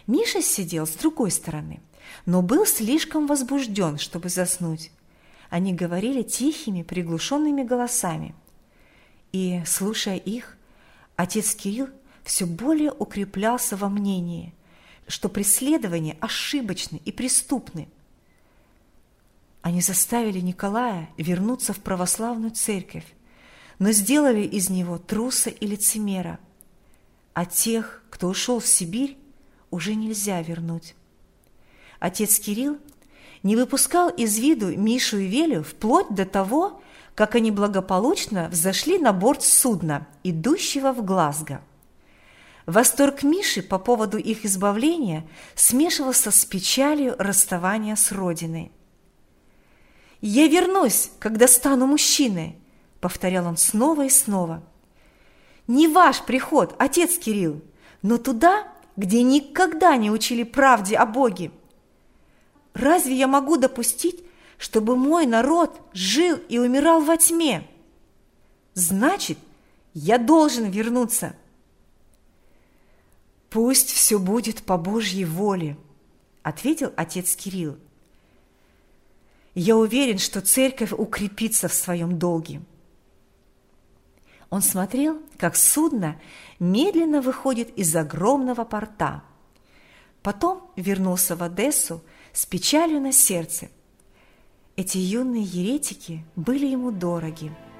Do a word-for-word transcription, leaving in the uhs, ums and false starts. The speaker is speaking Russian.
Миша сидел с другой стороны, но был слишком возбужден, чтобы заснуть. Они говорили тихими, приглушенными голосами. И, слушая их, отец Кирилл все более укреплялся во мнении, что преследования ошибочны и преступны. Они заставили Николая вернуться в православную церковь, но сделали из него труса и лицемера, а тех, кто ушел в Сибирь, уже нельзя вернуть. Отец Кирилл не выпускал из виду Мишу и Велю вплоть до того, как они благополучно взошли на борт судна, идущего в Глазго. Восторг Миши по поводу их избавления смешивался с печалью расставания с родиной. «Я вернусь, когда стану мужчиной», — повторял он снова и снова. «Не ваш приход, отец Кирилл, но туда, где никогда не учили правде о Боге. Разве я могу допустить, чтобы мой народ жил и умирал во тьме? Значит, я должен вернуться». «Пусть все будет по Божьей воле», — ответил отец Кирилл. «Я уверен, что церковь укрепится в своем долге». Он смотрел, как судно медленно выходит из огромного порта. Потом вернулся в Одессу с печалью на сердце. Эти юные еретики были ему дороги.